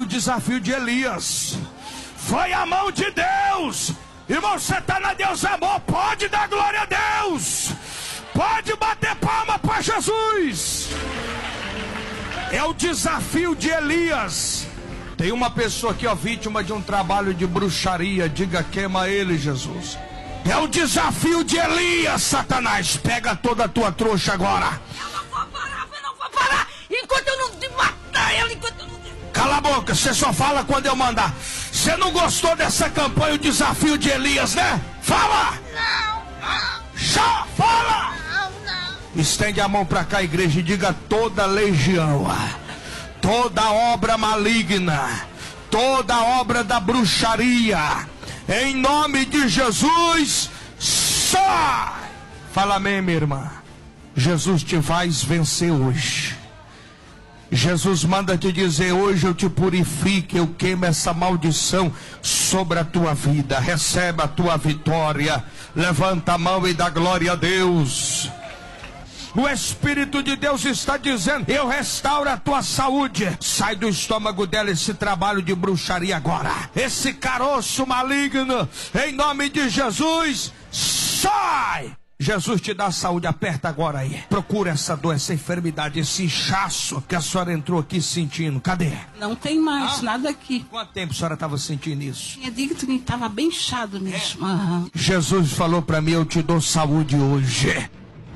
desafio de Elias. Foi a mão de Deus. Irmão, você está na Deus Amor, pode dar glória a Deus. Pode bater palma para Jesus. É o desafio de Elias. Tem uma pessoa aqui, ó, vítima de um trabalho de bruxaria. Diga, queima ele, Jesus. É o desafio de Elias, Satanás. Pega toda a tua trouxa agora. Eu não vou parar. Enquanto eu não te matar ela, enquanto eu não... Cala a boca, você só fala quando eu mandar. Você não gostou dessa campanha, o desafio de Elias, né? Fala! Não. Já fala! Não. Estende a mão pra cá, igreja, e diga: toda legião, toda obra maligna, toda obra da bruxaria, em nome de Jesus, sai! Fala amém, minha irmã. Jesus te faz vencer hoje. Jesus manda te dizer: hoje eu te purifico, eu queimo essa maldição sobre a tua vida. Recebe a tua vitória. Levanta a mão e dá glória a Deus. O Espírito de Deus está dizendo: eu restauro a tua saúde. Sai do estômago dela esse trabalho de bruxaria agora. Esse caroço maligno, em nome de Jesus, sai! Jesus te dá saúde, aperta agora aí. Procura essa dor, essa enfermidade, esse inchaço que a senhora entrou aqui sentindo. Cadê? Não tem mais nada aqui. Quanto tempo a senhora estava sentindo isso? Tinha dito que estava bem inchado mesmo. Jesus falou para mim: eu te dou saúde hoje.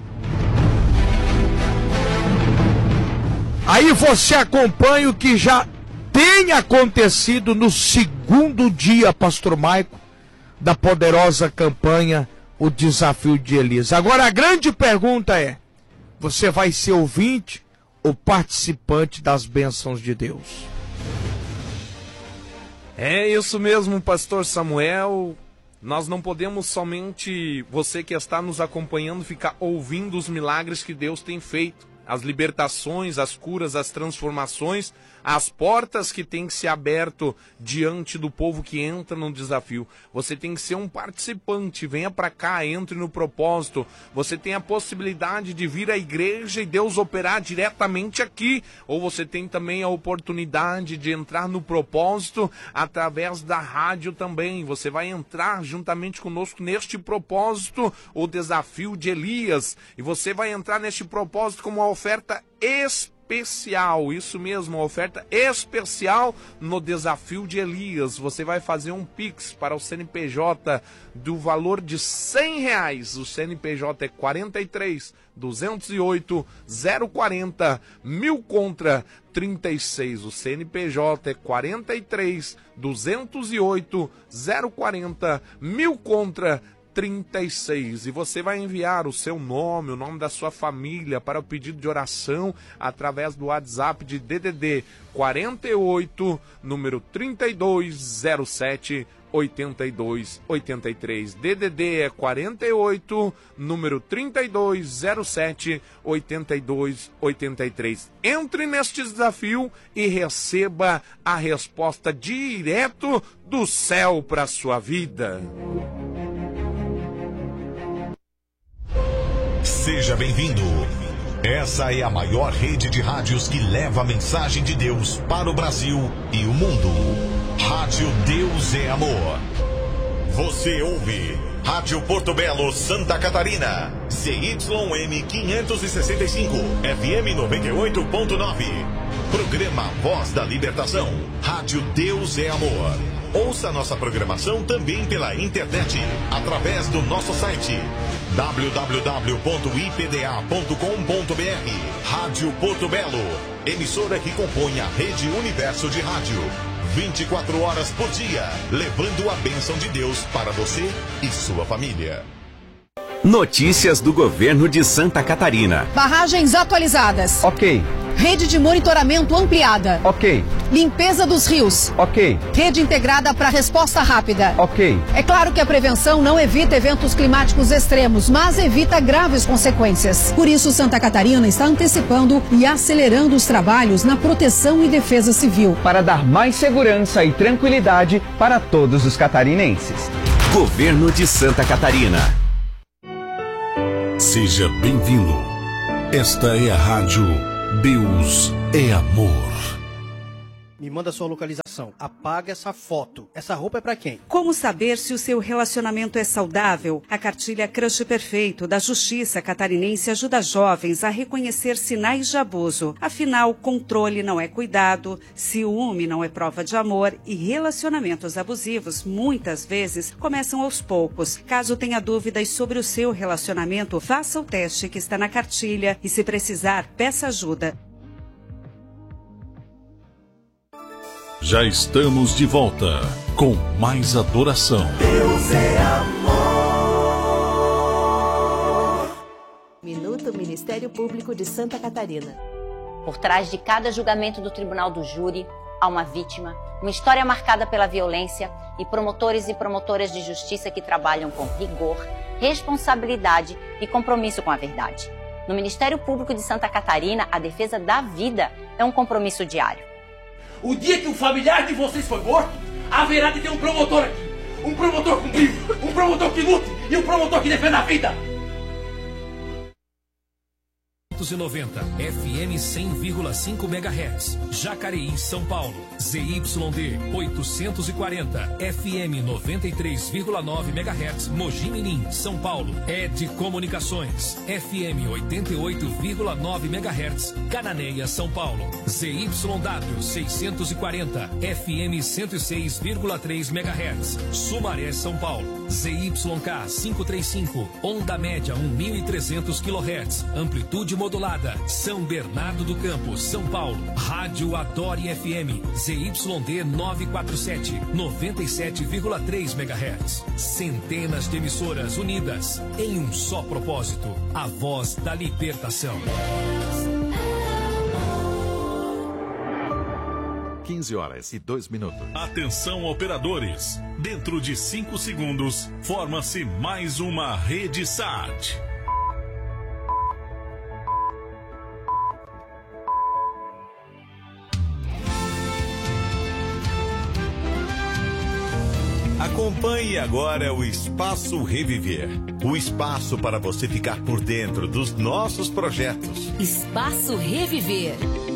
Aí você acompanha o que já tem acontecido no segundo dia, Pastor Maico, da poderosa campanha O Desafio de Elias. Agora a grande pergunta é: você vai ser ouvinte ou participante das bênçãos de Deus? É isso mesmo, Pastor Samuel. Nós não podemos somente, você que está nos acompanhando, ficar ouvindo os milagres que Deus tem feito. As libertações, as curas, as transformações, as portas que têm que ser abertas diante do povo que entra no desafio. Você tem que ser um participante, venha para cá, entre no propósito. Você tem a possibilidade de vir à igreja e Deus operar diretamente aqui. Ou você tem também a oportunidade de entrar no propósito através da rádio também. Você vai entrar juntamente conosco neste propósito, o desafio de Elias. E você vai entrar neste propósito como uma oferta especial, isso mesmo, uma oferta especial no desafio de Elias. Você vai fazer um Pix para o CNPJ do valor de R$100. O CNPJ é 43 208 040 1000 contra 36. O CNPJ é 43 208 040 1000 contra 36. E você vai enviar o seu nome, o nome da sua família para o pedido de oração através do WhatsApp de DDD 48, número 3207 8283. DDD é 48, número 3207 8283. Entre neste desafio e receba a resposta direto do céu para a sua vida. Seja bem-vindo. Essa é a maior rede de rádios que leva a mensagem de Deus para o Brasil e o mundo. Rádio Deus é Amor. Você ouve Rádio Porto Belo, Santa Catarina. CYM 565, FM 98.9. Programa Voz da Libertação. Rádio Deus é Amor. Ouça nossa programação também pela internet, através do nosso site www.ipda.com.br. Rádio Porto Belo, emissora que compõe a Rede Universo de Rádio. 24 horas por dia, levando a bênção de Deus para você e sua família. Notícias do governo de Santa Catarina. Barragens atualizadas. Ok. Rede de monitoramento ampliada. Ok. Limpeza dos rios. Ok. Rede integrada para resposta rápida. Ok. É claro que a prevenção não evita eventos climáticos extremos, mas evita graves consequências. Por isso, Santa Catarina está antecipando e acelerando os trabalhos na proteção e defesa civil. Para dar mais segurança e tranquilidade para todos os catarinenses. Governo de Santa Catarina. Seja bem-vindo. Esta é a Rádio Deus é Amor. Me manda sua localização. atenção, apaga essa foto. Essa roupa é pra quem? Como saber se o seu relacionamento é saudável? A cartilha Crush Perfeito da Justiça Catarinense ajuda jovens a reconhecer sinais de abuso. Afinal, controle não é cuidado, ciúme não é prova de amor e relacionamentos abusivos muitas vezes começam aos poucos. Caso tenha dúvidas sobre o seu relacionamento, faça o teste que está na cartilha e, se precisar, peça ajuda. Já estamos de volta com mais adoração. Deus é amor. Minuto Ministério Público de Santa Catarina. Por trás de cada julgamento do Tribunal do Júri, há uma vítima, uma história marcada pela violência e promotores e promotoras de justiça que trabalham com rigor, responsabilidade e compromisso com a verdade. No Ministério Público de Santa Catarina, a defesa da vida é um compromisso diário. O dia que um familiar de vocês foi morto, haverá de ter um promotor aqui. Um promotor cumprido, um promotor que lute e um promotor que defenda a vida. 90, FM 100,5 MHz, Jacareí, São Paulo. ZYD 840, FM 93,9 MHz, Mogi Mirim, São Paulo. ED Comunicações, FM 88,9 MHz, Cananéia, São Paulo. ZYW 640, FM 106,3 MHz, Sumaré, São Paulo. ZYK 535, onda média 1.300 kHz, amplitude modulada, São Bernardo do Campo, São Paulo. Rádio Adore FM, ZYD 947, 97,3 MHz. Centenas de emissoras unidas em um só propósito, a voz da libertação. 15h02. Atenção, operadores. Dentro de 5 segundos, forma-se mais uma rede SAT. Acompanhe agora o Espaço Reviver. O espaço para você ficar por dentro dos nossos projetos. Espaço Reviver.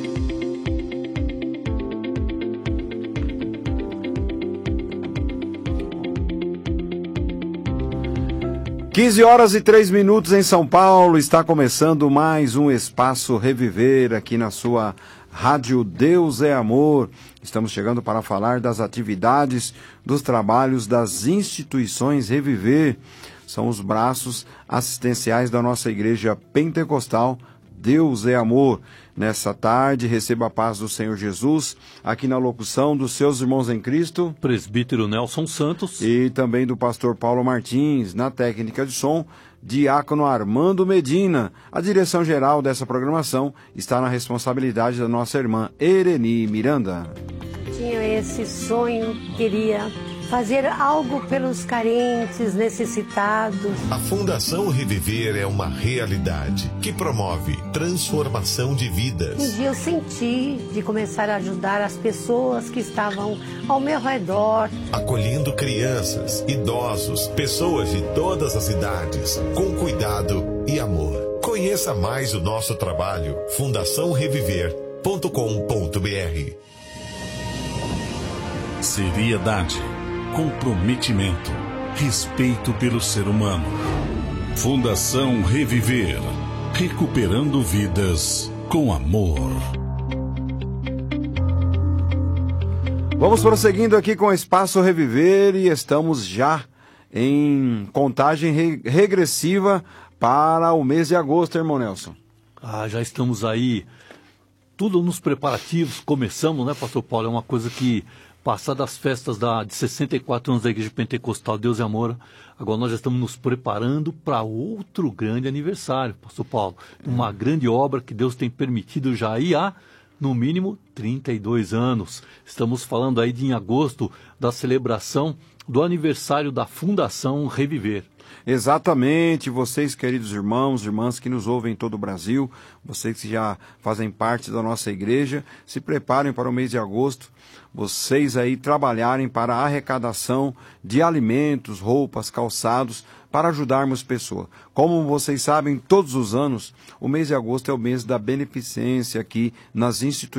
15h03 em São Paulo, está começando mais um Espaço Reviver aqui na sua Rádio Deus é Amor. Estamos chegando para falar das atividades, dos trabalhos das instituições Reviver. São os braços assistenciais da nossa igreja pentecostal Deus é Amor. Nessa tarde, receba a paz do Senhor Jesus, aqui na locução dos seus irmãos em Cristo, presbítero Nelson Santos, e também do pastor Paulo Martins, na técnica de som, diácono Armando Medina. A direção geral dessa programação está na responsabilidade da nossa irmã Ereni Miranda. Tinha esse sonho, queria fazer algo pelos carentes, necessitados. A Fundação Reviver é uma realidade que promove transformação de vidas. Um dia eu senti de começar a ajudar as pessoas que estavam ao meu redor. Acolhendo crianças, idosos, pessoas de todas as idades, com cuidado e amor. Conheça mais o nosso trabalho, fundaçãoreviver.com.br. Seriedade, comprometimento, respeito pelo ser humano. Fundação Reviver, recuperando vidas com amor. Vamos prosseguindo aqui com o Espaço Reviver e estamos já em contagem regressiva para o mês de agosto, irmão Nelson. Já estamos aí, tudo nos preparativos, começamos, né, pastor Paulo? É uma coisa que, passadas as festas de 64 anos da Igreja Pentecostal Deus é Amor, agora nós já estamos nos preparando para outro grande aniversário, pastor Paulo. Uma grande obra que Deus tem permitido já aí há, no mínimo, 32 anos. Estamos falando aí em agosto da celebração do aniversário da Fundação Reviver. Exatamente, vocês, queridos irmãos, irmãs que nos ouvem em todo o Brasil, vocês que já fazem parte da nossa igreja, se preparem para o mês de agosto, vocês aí trabalharem para a arrecadação de alimentos, roupas, calçados, para ajudarmos pessoas. Como vocês sabem, todos os anos, o mês de agosto é o mês da beneficência aqui nas instituições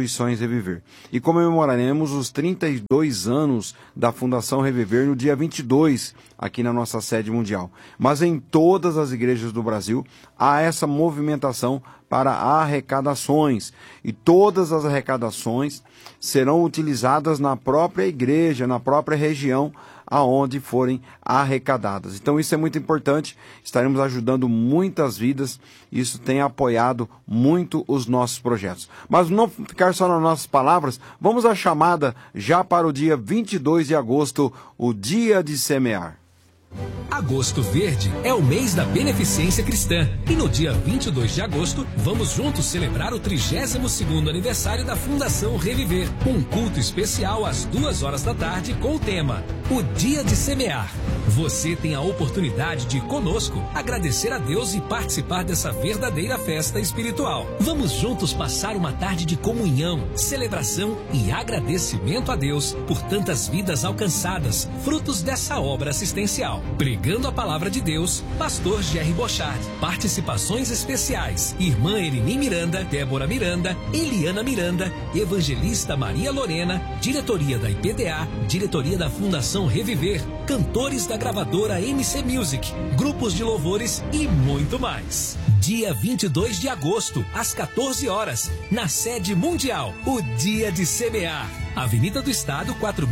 Reviver. E comemoraremos os 32 anos da Fundação Reviver no dia 22, aqui na nossa sede mundial. Mas em todas as igrejas do Brasil há essa movimentação para arrecadações. E todas as arrecadações serão utilizadas na própria igreja, na própria região aonde forem arrecadadas. Então isso é muito importante, estaremos ajudando muitas vidas, isso tem apoiado muito os nossos projetos. Mas não ficar só nas nossas palavras, vamos à chamada já para o dia 22 de agosto, o dia de semear. Agosto Verde é o mês da beneficência cristã e no dia 22 de agosto vamos juntos celebrar o 32º aniversário da Fundação Reviver. Um culto especial às 2 da tarde com o tema O Dia de Semear. Você tem a oportunidade de conosco agradecer a Deus e participar dessa verdadeira festa espiritual. Vamos juntos passar uma tarde de comunhão, celebração e agradecimento a Deus por tantas vidas alcançadas, frutos dessa obra assistencial. Pregando a palavra de Deus, Pastor Jerry Bochard. Participações especiais: Irmã Elini Miranda, Débora Miranda, Eliana Miranda, Evangelista Maria Lorena, Diretoria da IPDA, Diretoria da Fundação Reviver, cantores da gravadora MC Music, grupos de louvores e muito mais. Dia 22 de agosto, às 14 horas, na sede mundial, o Dia de Semear. Avenida do Estado,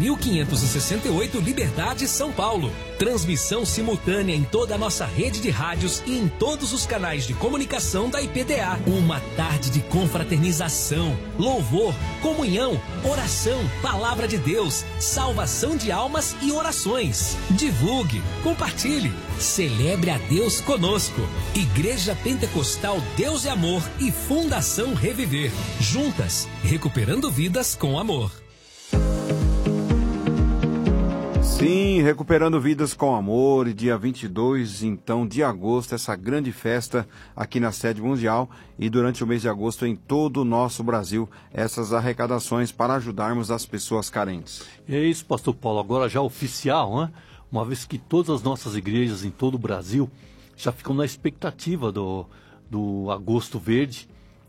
4.568, Liberdade, São Paulo. Transmissão simultânea em toda a nossa rede de rádios e em todos os canais de comunicação da IPDA. Uma tarde de confraternização, louvor, comunhão, oração, palavra de Deus, salvação de almas e orações. Divulgue, compartilhe, celebre a Deus conosco. Igreja Pentecostal Deus é Amor e Fundação Reviver. Juntas, recuperando vidas com amor. Sim, recuperando vidas com amor, e dia 22, então, de agosto, essa grande festa aqui na sede mundial e durante o mês de agosto em todo o nosso Brasil, essas arrecadações para ajudarmos as pessoas carentes. É isso, pastor Paulo, agora já oficial, né? Uma vez que todas as nossas igrejas em todo o Brasil já ficam na expectativa do Agosto Verde,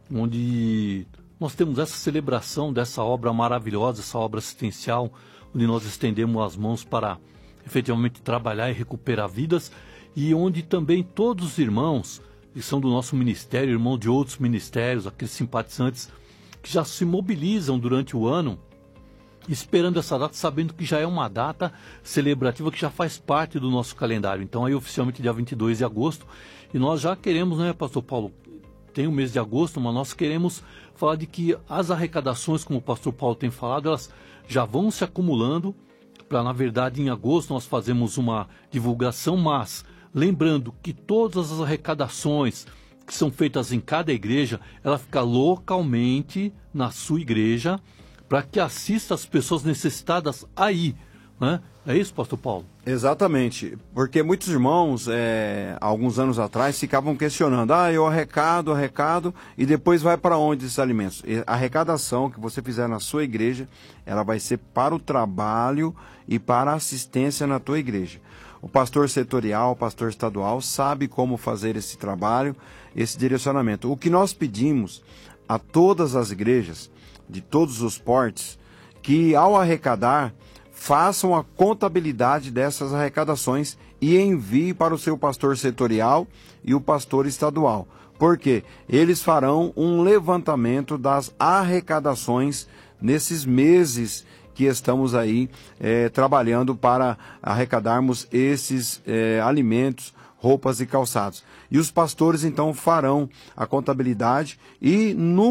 onde nós temos essa celebração dessa obra maravilhosa, essa obra assistencial, onde nós estendemos as mãos para efetivamente trabalhar e recuperar vidas, e onde também todos os irmãos que são do nosso ministério, irmãos de outros ministérios, aqueles simpatizantes que já se mobilizam durante o ano, esperando essa data, sabendo que já é uma data celebrativa que já faz parte do nosso calendário. Então aí oficialmente dia 22 de agosto, e nós já queremos, né, pastor Paulo, tem o mês de agosto, mas nós queremos falar de que as arrecadações, como o pastor Paulo tem falado, elas já vão se acumulando para, na verdade, em agosto nós fazemos uma divulgação, mas lembrando que todas as arrecadações que são feitas em cada igreja, ela fica localmente na sua igreja para que assista as pessoas necessitadas aí, né? É isso, pastor Paulo? Exatamente, porque muitos irmãos, alguns anos atrás, ficavam questionando, eu arrecado, e depois vai para onde esses alimentos? A arrecadação que você fizer na sua igreja, ela vai ser para o trabalho e para a assistência na tua igreja. O pastor setorial, o pastor estadual, sabe como fazer esse trabalho, esse direcionamento. O que nós pedimos a todas as igrejas, de todos os portes, que ao arrecadar, façam a contabilidade dessas arrecadações e envie para o seu pastor setorial e o pastor estadual. Porque eles farão um levantamento das arrecadações nesses meses que estamos aí trabalhando para arrecadarmos esses alimentos, roupas e calçados. E os pastores então farão a contabilidade e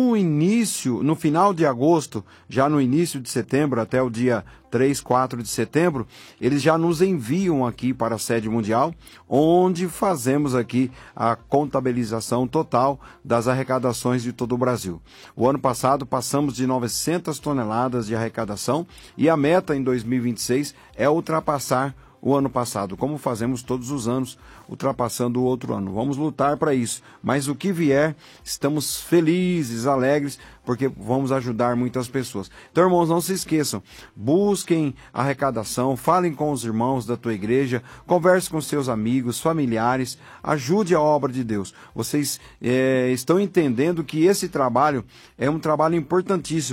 no final de agosto, já no início de setembro, até o dia 3, 4 de setembro, eles já nos enviam aqui para a sede mundial, onde fazemos aqui a contabilização total das arrecadações de todo o Brasil. O ano passado passamos de 900 toneladas de arrecadação e a meta em 2026 é ultrapassar o ano passado, como fazemos todos os anos, ultrapassando o outro ano. Vamos lutar para isso, mas o que vier, estamos felizes, alegres, porque vamos ajudar muitas pessoas. Então, irmãos, não se esqueçam, busquem a arrecadação, falem com os irmãos da tua igreja, converse com seus amigos, familiares, ajude a obra de Deus. Vocês estão entendendo que esse trabalho é um trabalho importantíssimo.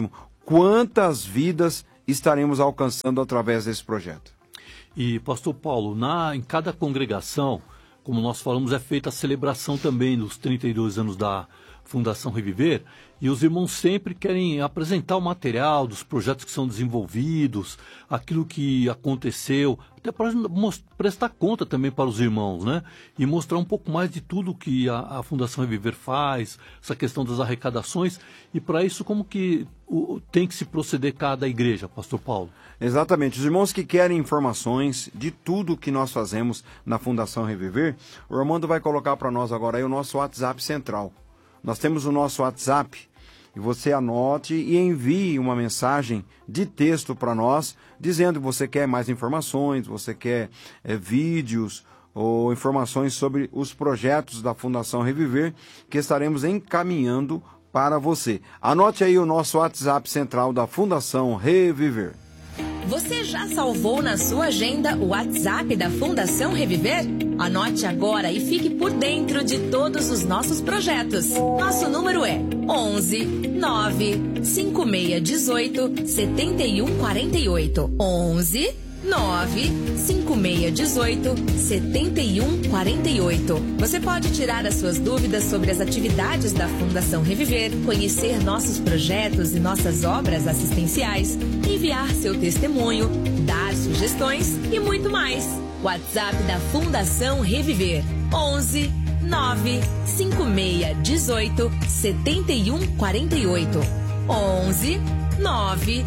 quantas vidas estaremos alcançando através desse projeto. E, pastor Paulo, em cada congregação, como nós falamos, é feita a celebração também dos 32 anos da Fundação Reviver, e os irmãos sempre querem apresentar o material dos projetos que são desenvolvidos, aquilo que aconteceu, até para prestar conta também para os irmãos, né? E mostrar um pouco mais de tudo que a Fundação Reviver faz, essa questão das arrecadações, e para isso como que tem que se proceder cada igreja, pastor Paulo? Exatamente. Os irmãos que querem informações de tudo que nós fazemos na Fundação Reviver, o Armando vai colocar para nós agora aí o nosso WhatsApp central. Nós temos o nosso WhatsApp, e você anote e envie uma mensagem de texto para nós, dizendo que você quer mais informações, você quer vídeos ou informações sobre os projetos da Fundação Reviver, que estaremos encaminhando para você. Anote aí o nosso WhatsApp central da Fundação Reviver. Você já salvou na sua agenda o WhatsApp da Fundação Reviver? Anote agora e fique por dentro de todos os nossos projetos. Nosso número é 11 9 5618 7148. 11 9 5618 7148. Você pode tirar as suas dúvidas sobre as atividades da Fundação Reviver, conhecer nossos projetos e nossas obras assistenciais, enviar seu testemunho, dar sugestões e muito mais. WhatsApp da Fundação Reviver: 11 9 5618 7148. 11 9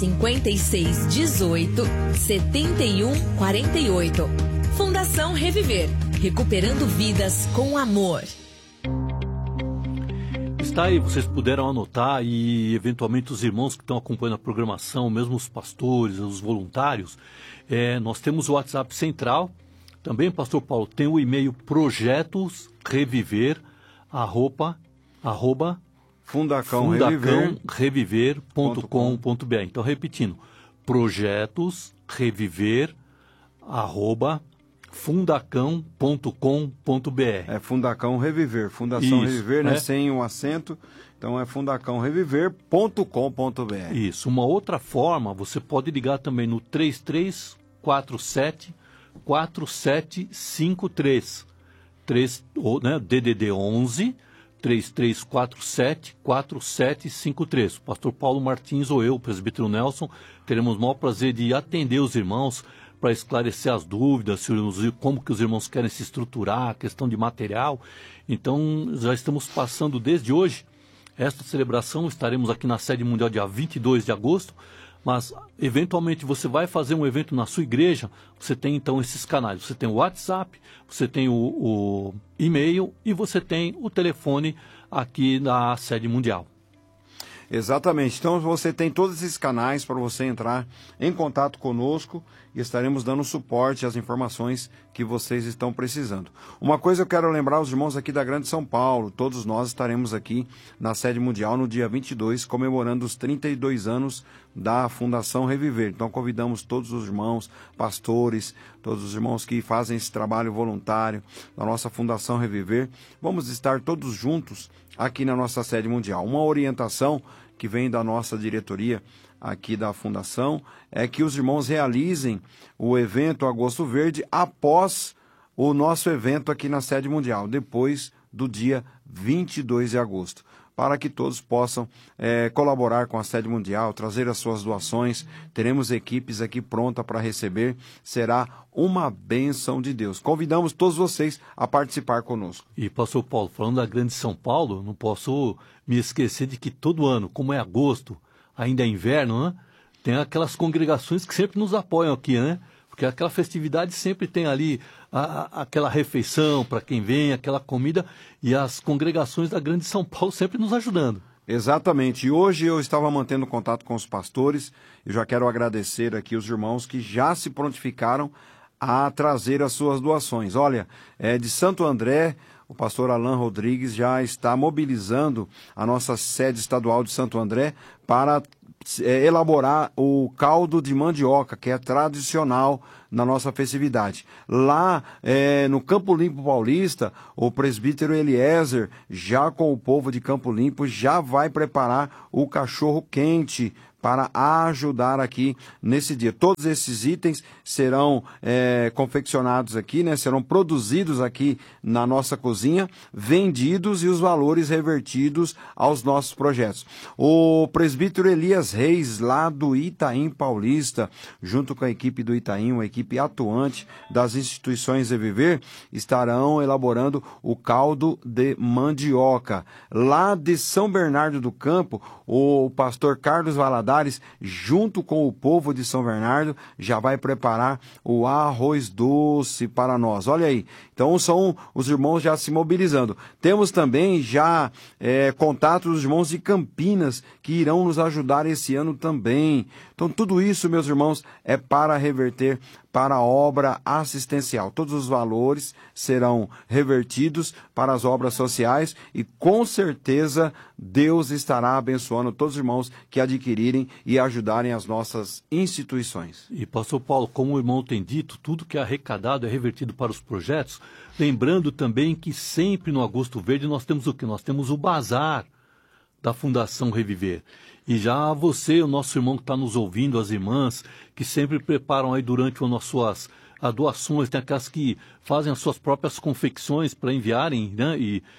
5618 7148. Fundação Reviver, recuperando vidas com amor. Está aí, vocês puderam anotar, e eventualmente os irmãos que estão acompanhando a programação, mesmo os pastores, os voluntários, nós temos o WhatsApp central. Também, pastor Paulo, tem o e-mail projetosreviver@fundacãoreviver.com.br. Então, repetindo, projetosreviver@fundacão.com.br. Fundacão Reviver, Fundação Isso, Reviver, né? Sem um acento. Então é fundacãoreviver.com.br. Isso. Uma outra forma, você pode ligar também no 3347-4753. DDD 11 3347-4753. Pastor Paulo Martins ou eu, presbítero Nelson, teremos o maior prazer de atender os irmãos para esclarecer as dúvidas, como que os irmãos querem se estruturar, a questão de material. Então, já estamos passando desde hoje esta celebração. Estaremos aqui na sede mundial dia 22 de agosto, mas eventualmente você vai fazer um evento na sua igreja, você tem então esses canais. Você tem o WhatsApp, você tem o e-mail e você tem o telefone aqui na sede mundial. Exatamente. Então você tem todos esses canais para você entrar em contato conosco e estaremos dando suporte às informações que vocês estão precisando. Uma coisa eu quero lembrar os irmãos aqui da Grande São Paulo, todos nós estaremos aqui na sede mundial no dia 22, comemorando os 32 anos da Fundação Reviver. Então convidamos todos os irmãos, pastores, todos os irmãos que fazem esse trabalho voluntário da nossa Fundação Reviver. Vamos estar todos juntos aqui na nossa sede mundial. Uma orientação que vem da nossa diretoria aqui da Fundação é que os irmãos realizem o evento Agosto Verde após o nosso evento aqui na sede mundial, depois do dia 22 de agosto, para que todos possam colaborar com a sede mundial, trazer as suas doações. Teremos equipes aqui pronta para receber. Será uma bênção de Deus. Convidamos todos vocês a participar conosco. E, pastor Paulo, falando da Grande São Paulo, não posso me esquecer de que todo ano, como é agosto, ainda é inverno, né? Tem aquelas congregações que sempre nos apoiam aqui, né? Porque aquela festividade sempre tem ali aquela refeição para quem vem, aquela comida, e as congregações da Grande São Paulo sempre nos ajudando. Exatamente. E hoje eu estava mantendo contato com os pastores. Eu já quero agradecer aqui os irmãos que já se prontificaram a trazer as suas doações. Olha, de Santo André, o pastor Alan Rodrigues já está mobilizando a nossa sede estadual de Santo André para elaborar o caldo de mandioca, que é tradicional na nossa festividade. Lá no Campo Limpo Paulista, o presbítero Eliezer, já com o povo de Campo Limpo, já vai preparar o cachorro quente para ajudar aqui nesse dia. Todos esses itens serão confeccionados aqui, né? Serão produzidos aqui na nossa cozinha, vendidos e os valores revertidos aos nossos projetos. O presbítero Elias Reis, lá do Itaim Paulista, junto com a equipe do Itaim, uma equipe atuante das instituições Reviver, estarão elaborando o caldo de mandioca. Lá de São Bernardo do Campo, o pastor Carlos Valadares, junto com o povo de São Bernardo, já vai preparar o arroz doce para nós. Olha aí, então são os irmãos já se mobilizando. Temos também já contato dos irmãos de Campinas, que irão nos ajudar esse ano também. Então tudo isso, meus irmãos, é para reverter para a obra assistencial. Todos os valores serão revertidos para as obras sociais e com certeza Deus estará abençoando todos os irmãos que adquirirem e ajudarem as nossas instituições. E pastor Paulo, como o irmão tem dito, tudo que é arrecadado é revertido para os projetos, lembrando também que sempre no Agosto Verde nós temos o quê? Nós temos o bazar da Fundação Reviver. E já você, o nosso irmão que está nos ouvindo, as irmãs, que sempre preparam aí durante o ano as suas doações, tem aquelas que fazem as suas próprias confecções para enviarem, né?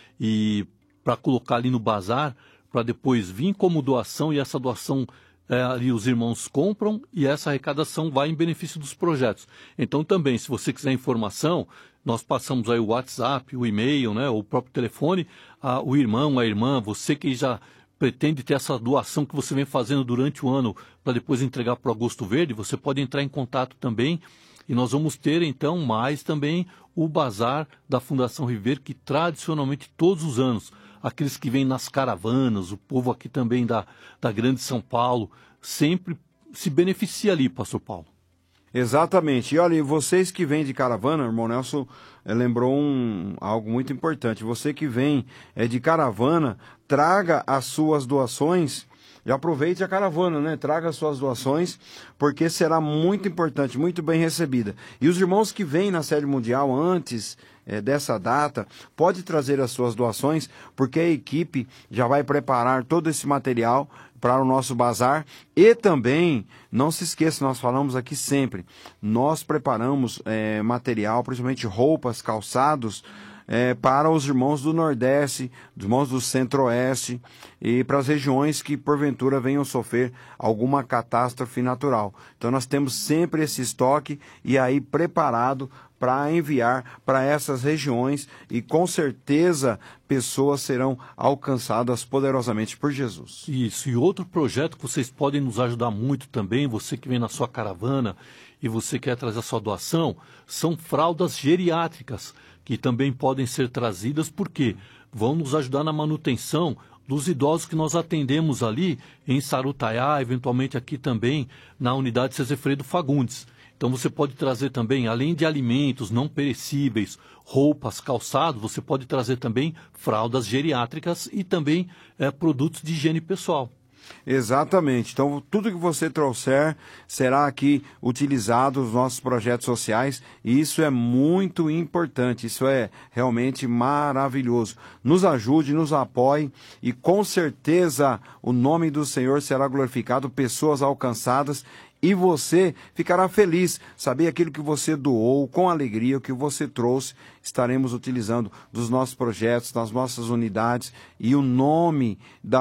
E para colocar ali no bazar, para depois vir como doação, e essa doação ali os irmãos compram e essa arrecadação vai em benefício dos projetos. Então também, se você quiser informação, nós passamos aí o WhatsApp, o e-mail, né? O próprio telefone, o irmão, a irmã, você que já pretende ter essa doação que você vem fazendo durante o ano para depois entregar para o Agosto Verde, você pode entrar em contato também e nós vamos ter então mais também o bazar da Fundação Reviver, que tradicionalmente todos os anos, aqueles que vêm nas caravanas, o povo aqui também da Grande São Paulo, sempre se beneficia ali, pastor Paulo. Exatamente. E olha, vocês que vêm de caravana, o irmão Nelson lembrou algo muito importante. Você que vem de caravana, traga as suas doações e aproveite a caravana, né? Traga as suas doações, porque será muito importante, muito bem recebida. E os irmãos que vêm na sede mundial antes dessa data, pode trazer as suas doações, porque a equipe já vai preparar todo esse material para o nosso bazar. E também, não se esqueça, nós falamos aqui sempre, nós preparamos material, principalmente roupas, calçados, para os irmãos do Nordeste, os irmãos do Centro-Oeste e para as regiões que porventura venham sofrer alguma catástrofe natural. Então nós temos sempre esse estoque e aí preparado para enviar para essas regiões e com certeza pessoas serão alcançadas poderosamente por Jesus. Isso, e outro projeto que vocês podem nos ajudar muito também, você que vem na sua caravana e você quer trazer a sua doação, são fraldas geriátricas, que também podem ser trazidas porque vão nos ajudar na manutenção dos idosos que nós atendemos ali em Sarutaiá, eventualmente aqui também na unidade Cesefredo Fagundes. Então você pode trazer também, além de alimentos não perecíveis, roupas, calçados, você pode trazer também fraldas geriátricas e também produtos de higiene pessoal. Exatamente. Então, tudo que você trouxer será aqui utilizado nos nossos projetos sociais e isso é muito importante, isso é realmente maravilhoso. Nos ajude, nos apoie e com certeza o nome do Senhor será glorificado, pessoas alcançadas e você ficará feliz, saber aquilo que você doou, com alegria, o que você trouxe, estaremos utilizando dos nossos projetos, das nossas unidades, e o nome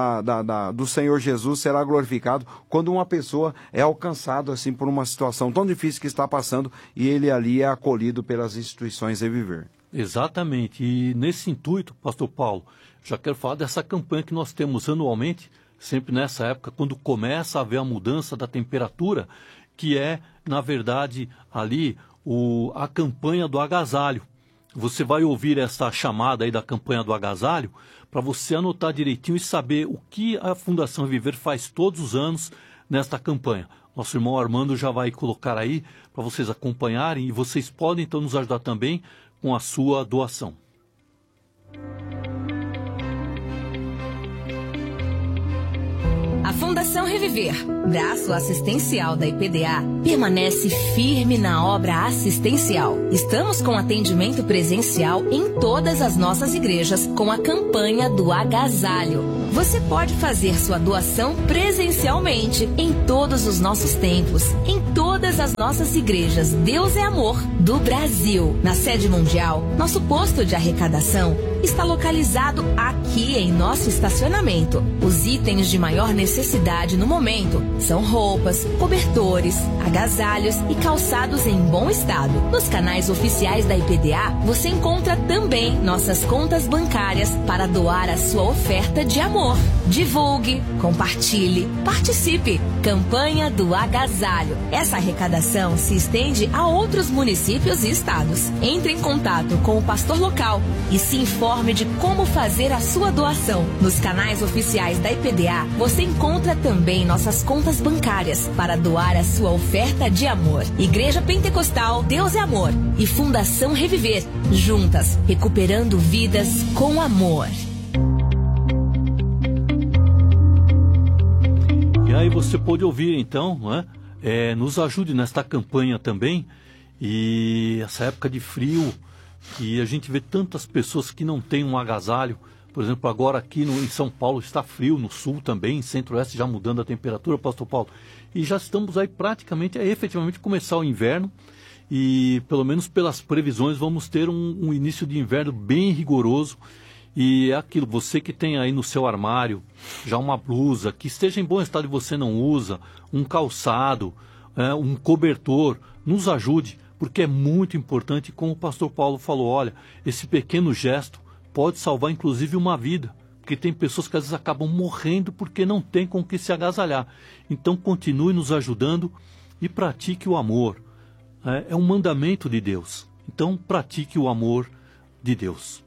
do Senhor Jesus será glorificado quando uma pessoa é alcançada assim por uma situação tão difícil que está passando e ele ali é acolhido pelas instituições Reviver. Exatamente, e nesse intuito, pastor Paulo, já quero falar dessa campanha que nós temos anualmente, sempre nessa época, quando começa a haver a mudança da temperatura, que é, na verdade, ali a campanha do agasalho. Você vai ouvir essa chamada aí da campanha do agasalho para você anotar direitinho e saber o que a Fundação Viver faz todos os anos nesta campanha. Nosso irmão Armando já vai colocar aí para vocês acompanharem e vocês podem então nos ajudar também com a sua doação. A Fundação Reviver, braço assistencial da IPDA, permanece firme na obra assistencial. Estamos com atendimento presencial em todas as nossas igrejas com a campanha do agasalho. Você pode fazer sua doação presencialmente em todos os nossos templos, em todas as nossas igrejas Deus é Amor do Brasil. Na sede mundial, nosso posto de arrecadação está localizado aqui em nosso estacionamento. Os itens de maior necessidade no momento são roupas, cobertores, agasalhos e calçados em bom estado. Nos canais oficiais da IPDA, você encontra também nossas contas bancárias para doar a sua oferta de amor. Divulgue, compartilhe, participe. Campanha do Agasalho. Essa arrecadação se estende a outros municípios e estados. Entre em contato com o pastor local e se informe de como fazer a sua doação. Nos canais oficiais da IPDA, você encontra também nossas contas bancárias para doar a sua oferta de amor. Igreja Pentecostal Deus é Amor e Fundação Reviver, juntas, recuperando vidas com amor. E aí você pode ouvir então, né? Nos ajude nesta campanha também. E essa época de frio, que a gente vê tantas pessoas que não têm um agasalho. Por exemplo, agora aqui em São Paulo está frio, no sul também, centro-oeste já mudando a temperatura, pastor Paulo. E já estamos aí praticamente, efetivamente começar o inverno. E pelo menos pelas previsões vamos ter um início de inverno bem rigoroso. E é aquilo, você que tem aí no seu armário já uma blusa que esteja em bom estado e você não usa, um calçado, um cobertor, nos ajude, porque é muito importante, como o pastor Paulo falou, olha, esse pequeno gesto pode salvar inclusive uma vida, porque tem pessoas que às vezes acabam morrendo porque não tem com o que se agasalhar. Então continue nos ajudando e pratique o amor. É um mandamento de Deus, então pratique o amor de Deus.